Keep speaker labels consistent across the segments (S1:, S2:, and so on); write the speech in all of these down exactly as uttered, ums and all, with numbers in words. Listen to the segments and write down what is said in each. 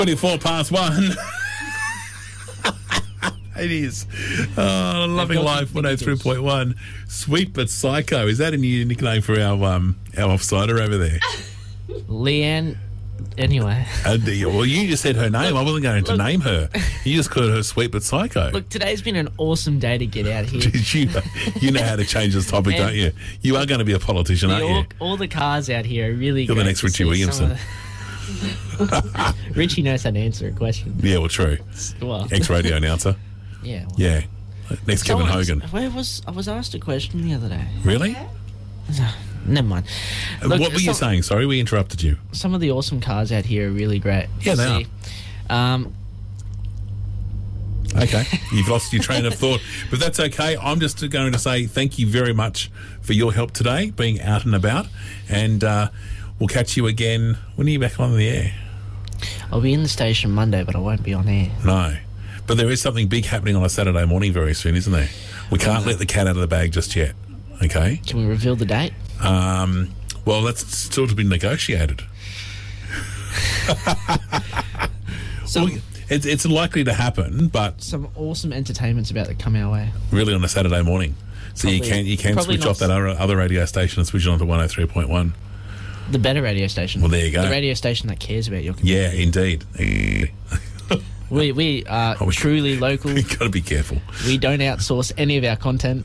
S1: twenty-four past one. It is. Oh, Loving Life, one oh three point one. Sweet but Psycho. Is that a new nickname for our um our offsider over there?
S2: Leanne, anyway.
S1: Uh, well, you just said her name. I wasn't going to look, name her. You just called her Sweet but Psycho.
S2: Look, today's been an awesome day to get out here.
S1: you, you know how to change this topic, don't you? You are going to be a politician,
S2: the,
S1: aren't
S2: all,
S1: you?
S2: All the cars out here are really
S1: You're the next Richie Williamson.
S2: The... Richie knows how to answer a question.
S1: Yeah, well, true.
S2: Well.
S1: Ex-radio announcer.
S2: Yeah. Well.
S1: Yeah. Next Kevin
S2: Someone
S1: Hogan.
S2: Was, where was I was asked a question the other day.
S1: Really?
S2: Never mind.
S1: Look, what were
S2: some,
S1: you saying? Sorry, we interrupted you.
S2: Some of the awesome cars out here are really great.
S1: Yeah, they
S2: see. are. Um,
S1: okay, you've lost your train of thought, but that's okay. I'm just going to say thank you very much for your help today, being out and about, and uh, we'll catch you again. When are you back on the air?
S2: I'll be in the station Monday, but I won't be on air.
S1: No. But there is something big happening on a Saturday morning very soon, isn't there? We can't let the cat out of the bag just yet, okay?
S2: Can we reveal the date?
S1: Um, well, that's still to be negotiated.
S2: so,
S1: well, it's, it's likely to happen, but...
S2: Some awesome entertainment's about to come our way.
S1: Really on a Saturday morning. So probably, you can you can switch off that other, other radio station and switch it on to one oh three point one.
S2: The better radio station.
S1: Well, there you go.
S2: The radio station that cares about your community.
S1: Yeah, indeed.
S2: We we are oh, we, truly local.
S1: We've got to be careful.
S2: We don't outsource any of our content.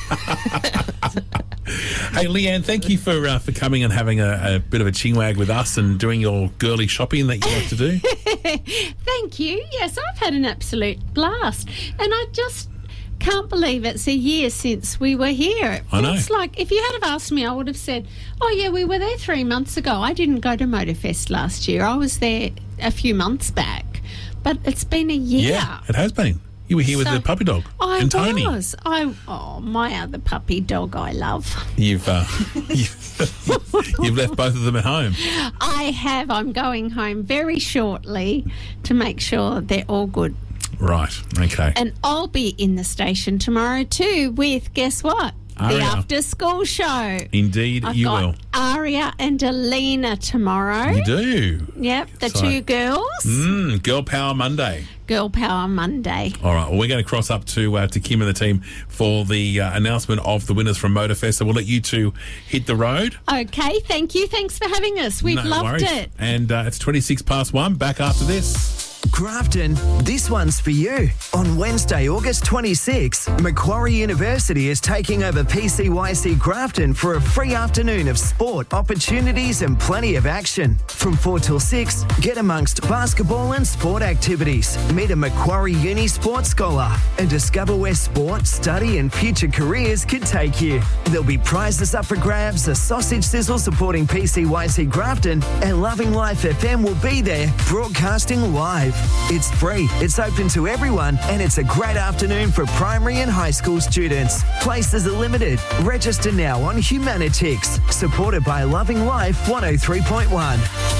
S1: Hey, Leanne, thank you for uh, for coming and having a, a bit of a chingwag with us and doing your girly shopping that you like to do.
S3: Thank you. Yes, I've had an absolute blast. And I just can't believe it's a year since we were here. It
S1: I know.
S3: It's like, if you had have asked me, I would have said, oh, yeah, we were there three months ago. I didn't go to Motorfest last year. I was there a few months back. But it's been a year.
S1: Yeah, it has been. You were here
S3: so
S1: with the puppy dog
S3: I
S1: and Tony.
S3: was. I oh, my other puppy dog I love.
S1: You've uh, you've, you've left both of them at home.
S3: I have. I'm going home very shortly to make sure they're all good.
S1: Right. Okay.
S3: And I'll be in the station tomorrow too with, guess what?
S1: Aria.
S3: The after school show.
S1: Indeed,
S3: I've
S1: you
S3: got
S1: will.
S3: Aria and Alina tomorrow.
S1: You do.
S3: Yep, the
S1: So-
S3: two girls.
S1: Mm, Girl Power Monday.
S3: Girl Power Monday.
S1: All right. Well, we're going to cross up to uh, to Kim and the team for the uh, announcement of the winners from Motorfest. So we'll let you two hit the road.
S3: Okay, thank you. Thanks for having us. We've
S1: No
S3: loved
S1: worries.
S3: it.
S1: And uh, it's twenty-six past one. Back after this.
S4: Grafton, this one's for you. On Wednesday, August twenty-sixth, Macquarie University is taking over P C Y C Grafton for a free afternoon of sport, opportunities and plenty of action. From four till six, get amongst basketball and sport activities. Meet a Macquarie Uni sports scholar and discover where sport, study and future careers could take you. There'll be prizes up for grabs, a sausage sizzle supporting P C Y C Grafton, and Loving Life F M will be there broadcasting live. It's free, it's open to everyone, and it's a great afternoon for primary and high school students. Places are limited. Register now on Humanitix, supported by Loving Life one oh three point one.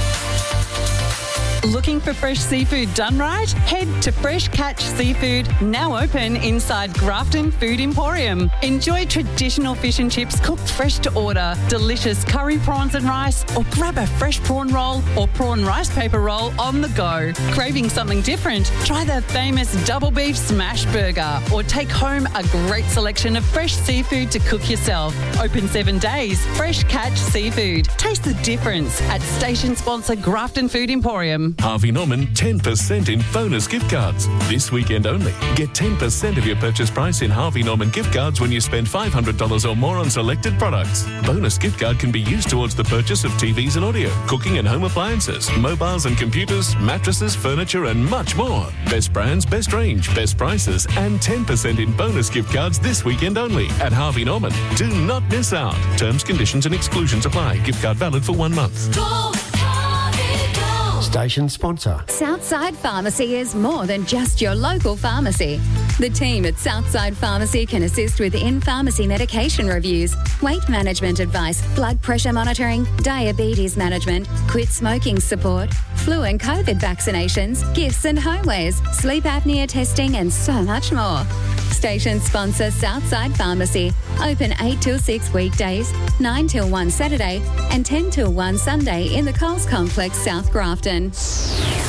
S5: Looking for fresh seafood done right? Head to Fresh Catch Seafood, now open inside Grafton Food Emporium. Enjoy traditional fish and chips cooked fresh to order, delicious curry prawns and rice, or grab a fresh prawn roll or prawn rice paper roll on the go. Craving something different? Try the famous double beef smash burger, or take home a great selection of fresh seafood to cook yourself. Open seven days. Fresh Catch Seafood. Taste the difference at station sponsor Grafton Food Emporium.
S6: Harvey Norman ten percent in bonus gift cards. This weekend only. Get ten percent of your purchase price in Harvey Norman gift cards when you spend five hundred dollars or more on selected products. Bonus gift card can be used towards the purchase of T Vs and audio, cooking and home appliances, mobiles and computers, mattresses, furniture and much more. Best brands, best range, best prices and ten percent in bonus gift cards this weekend only at Harvey Norman. Do not miss out. Terms, conditions and exclusions apply. Gift card valid for one month.
S7: Go, Harvey, go.
S8: Station sponsor.
S9: Southside Pharmacy is more than just your local pharmacy. The team at Southside Pharmacy can assist with in-pharmacy medication reviews, weight management advice, blood pressure monitoring, diabetes management, quit smoking support, flu and COVID vaccinations, gifts and homewares, sleep apnea testing and so much more. Station sponsor Southside Pharmacy. Open eight till six weekdays, nine till one Saturday and ten till one Sunday in the Coles Complex, South Grafton.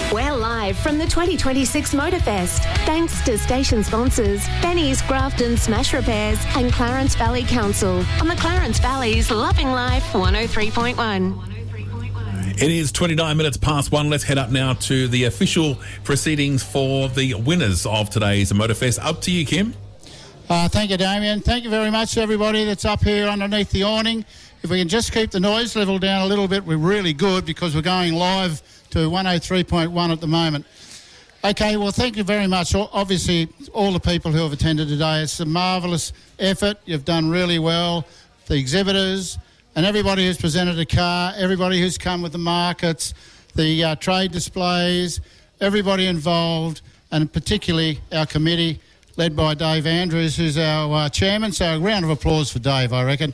S8: We're live from the twenty twenty-six Motorfest. Thanks to station sponsors Benny's Grafton Smash Repairs and Clarence Valley Council on the Clarence Valley's Loving Life one oh three point one.
S1: It is twenty-nine minutes past one. Let's head up now to the official proceedings for the winners of today's Motorfest. Up to you, Kim.
S10: Uh, thank you, Damien. Thank you very much to everybody that's up here underneath the awning. If we can just keep the noise level down a little bit, we're really good because we're going live to one oh three point one at the moment. Okay, well, thank you very much. Obviously, all the people who have attended today, it's a marvellous effort. You've done really well. The exhibitors and everybody who's presented a car, everybody who's come with the markets, the uh, trade displays, everybody involved, and particularly our committee led by Dave Andrews, who's our uh, chairman. So a round of applause for Dave, I reckon.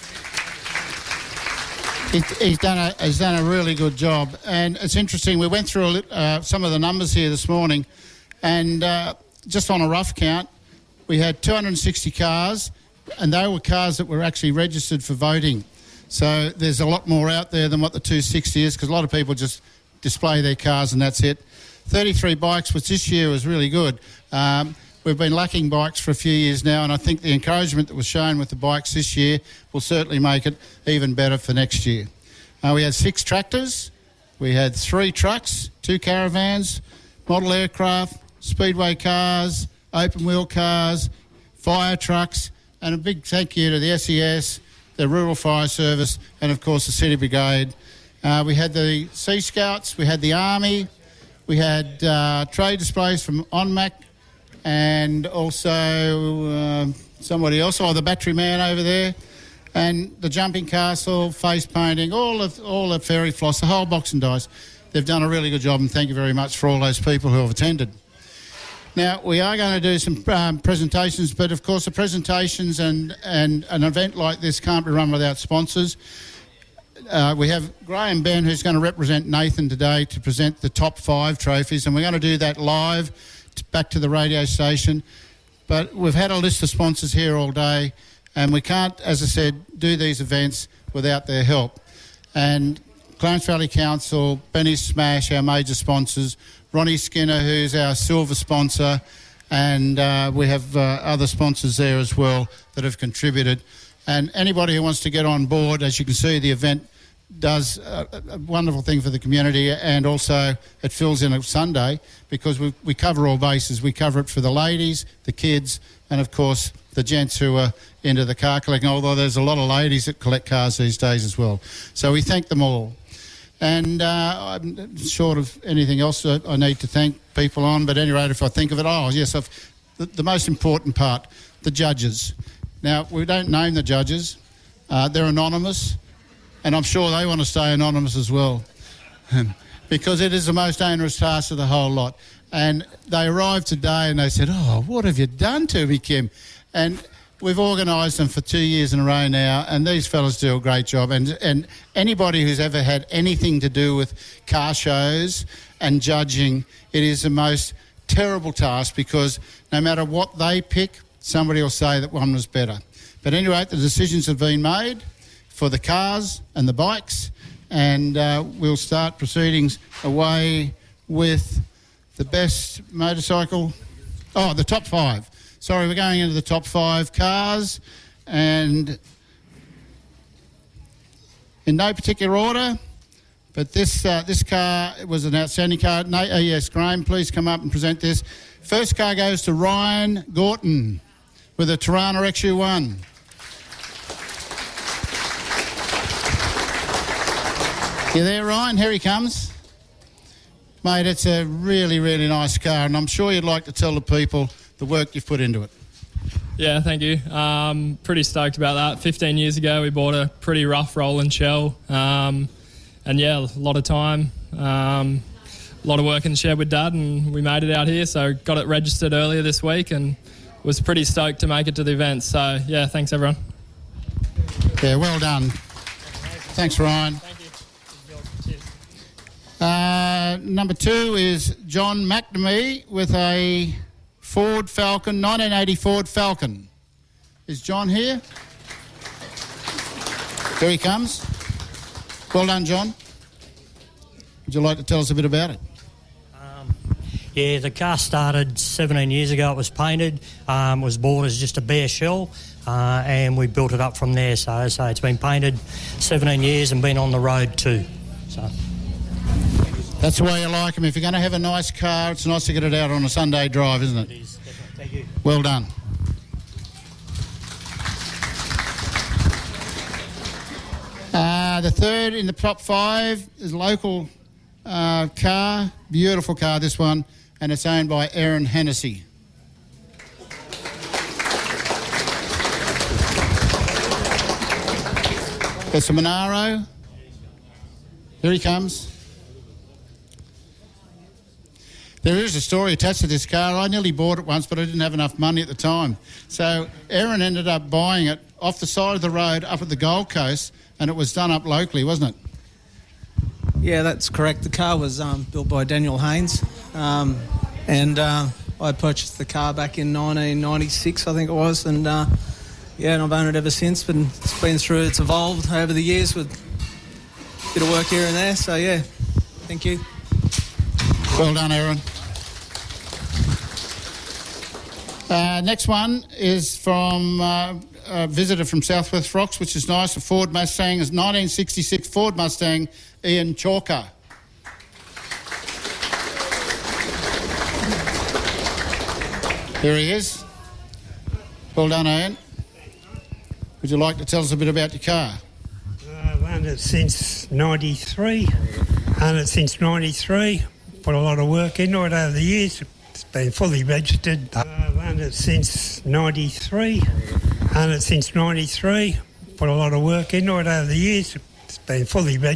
S10: He's done a he's done a really good job, and it's interesting. We went through a lit, uh, some of the numbers here this morning, and uh, just on a rough count, we had two hundred sixty cars, and they were cars that were actually registered for voting. So there's a lot more out there than what the two hundred sixty is, because a lot of people just display their cars and that's it. thirty-three bikes, which this year was really good. Um, We've been lacking bikes for a few years now, and I think the encouragement that was shown with the bikes this year will certainly make it even better for next year. Uh, we had six tractors, we had three trucks, two caravans, model aircraft, speedway cars, open-wheel cars, fire trucks, and a big thank you to the S E S, the Rural Fire Service, and, of course, the City Brigade. Uh, we had the Sea Scouts, we had the Army, we had uh, trade displays from OnMac, and also uh, somebody else, oh, the Battery Man over there, and the Jumping Castle, face painting, all of all the fairy floss, the whole box and dice. They've done a really good job, and thank you very much for all those people who have attended. Now, we are going to do some um, presentations, but of course the presentations and, and an event like this can't be run without sponsors. Uh, we have Graham Ben, who's going to represent Nathan today to present the top five trophies, and we're going to do that live back to the radio station. But we've had a list of sponsors here all day, and we can't, as I said, do these events without their help. And Clarence Valley Council, Benny's Smash, our major sponsors, Ronnie Skinner, who's our silver sponsor, and uh, we have uh, other sponsors there as well that have contributed. And anybody who wants to get on board, as you can see, the event does a, a wonderful thing for the community, and also it fills in a Sunday because we, we cover all bases. We cover it for the ladies, the kids, and of course the gents who are into the car collecting, although there's a lot of ladies that collect cars these days as well. So we thank them all. And uh, I'm short of anything else that I need to thank people on, but at any rate, if I think of it, oh yes, I've, the, the most important part, the judges. Now, we don't name the judges. Uh, they're anonymous. And I'm sure they want to stay anonymous as well because it is the most onerous task of the whole lot. And they arrived today and they said, oh, what have you done to me, Kim? And we've organised them for two years in a row now, and these fellas do a great job. And, and anybody who's ever had anything to do with car shows and judging, it is the most terrible task because no matter what they pick, somebody will say that one was better. But anyway, the decisions have been made for the cars and the bikes, and uh, we'll start proceedings away with the best motorcycle. Oh, the top five. Sorry, we're going into the top five cars, and in no particular order, but this uh, this car was an outstanding car. No, uh, yes, Graham, please come up and present this. First car goes to Ryan Gorton with a Tirana X U one. You there, Ryan? Here he comes. Mate, it's a really, really nice car, and I'm sure you'd like to tell the people the work you've put into it.
S11: Yeah, thank you. Um, pretty stoked about that. fifteen years ago, we bought a pretty rough Roland shell. Um, and, yeah, a lot of time, um, a lot of work in the shed with Dad, and we made it out here. So got it registered earlier this week and was pretty stoked to make it to the event. So, yeah, thanks, everyone.
S10: Yeah, well done. Thanks, Ryan.
S11: Thank you.
S10: Uh, number two is John McNamee with a Ford Falcon, nineteen eighty Ford Falcon. Is John here? Here he comes. Well done, John. Would you like to tell us a bit about it?
S12: Yeah, the car started seventeen years ago. It was painted, um, was bought as just a bare shell, uh, and we built it up from there. So, so it's been painted seventeen years and been on the road too. So
S10: that's the way you like them. If you're going to have a nice car, it's nice to get it out on a Sunday drive, isn't it?
S12: It is, definitely. Thank you.
S10: Well done. Uh, the third in the top five is a local uh, car, beautiful car this one, and it's owned by Aaron Hennessy. It's a Monaro. Here he comes. There is a story attached to this car. I nearly bought it once, but I didn't have enough money at the time. So Aaron ended up buying it off the side of the road up at the Gold Coast, and it was done up locally, wasn't it?
S13: Yeah, that's correct. The car was um, built by Daniel Haynes, um, and uh, I purchased the car back in nineteen ninety-six, I think it was, and uh, yeah, and I've owned it ever since. But it's been through, it's evolved over the years with a bit of work here and there. So yeah, thank you.
S10: Well done, Aaron. Uh, next one is from uh, a visitor from Southwest Rocks, which is nice. A Ford Mustang, is nineteen sixty-six Ford Mustang, Ian Chalker. Here he is. Well done, Ian. Would you like to tell us a bit about your car?
S14: I've owned it since ninety-three. Owned it since ninety-three. Put a lot of work into it over the years. It's been fully registered. I've owned it since ninety-three. Owned it since ninety-three. Put a lot of work into it over the years. It's been fully registered.